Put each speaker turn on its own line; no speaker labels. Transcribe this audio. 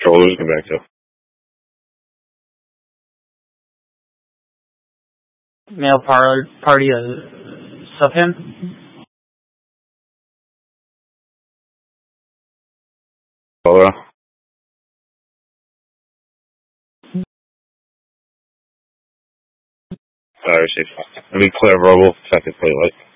Controllers, come back to.
Male party of him.
Laura. Received. Let me clear verbal, effective plate light.